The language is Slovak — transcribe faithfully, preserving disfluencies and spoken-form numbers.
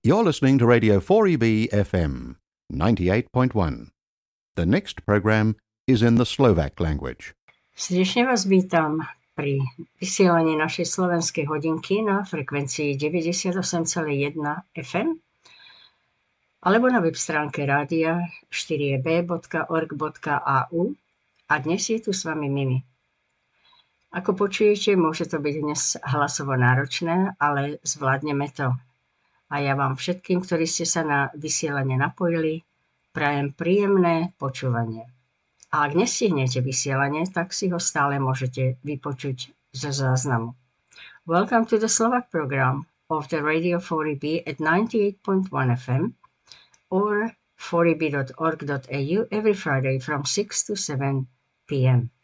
You're listening to Radio four E B F M ninety-eight point one. The next program is in the Slovak language. Srdečne vás vítam pri vysielaní našej slovenskej hodinky na frekvencii deväťdesiatosem celá jeden ef em alebo na web stránke rádia štyri e b bodka org bodka a u a dnes je tu s vami Mimi. Ako počujete, môže to byť dnes hlasovo náročné, ale zvládneme to. A ja vám všetkým, ktorí ste sa na vysielanie napojili, prajem príjemné počúvanie. A ak nestihnete vysielanie, tak si ho stále môžete vypočuť zo záznamu. Welcome to the Slovak program of the Radio four E B at ninety-eight point one F M or four e b dot org dot a u every Friday from six to seven p m